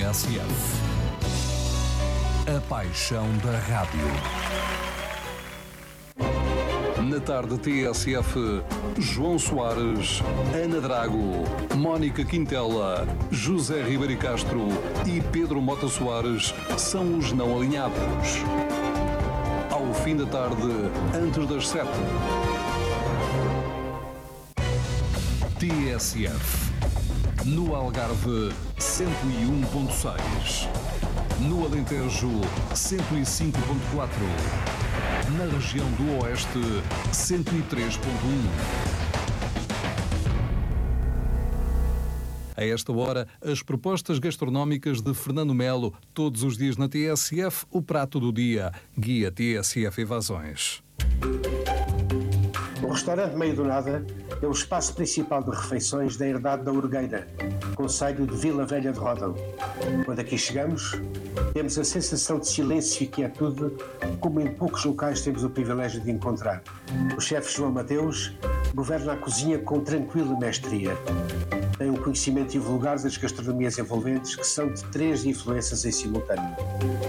TSF. A paixão da rádio. Na tarde TSF, João Soares, Ana Drago, Mónica Quintela, José Ribeiro Castro e Pedro Mota Soares são os não alinhados. Ao fim da tarde, antes das 7. TSF. No Algarve, 101.6. No Alentejo, 105.4. Na região do Oeste, 103.1. A esta hora, as propostas gastronómicas de Fernando Melo. Todos os dias na TSF, o prato do dia. Guia TSF Evasões. O restaurante Meio do Nada é o espaço principal de refeições da herdade da Urgueira, concelho de Vila Velha de Ródão. Quando aqui chegamos, temos a sensação de silêncio e quietude, como em poucos locais temos o privilégio de encontrar. O chefe João Mateus governa a cozinha com tranquila mestria. Tem um conhecimento invulgar das gastronomias envolventes que são de 3 influências em simultâneo.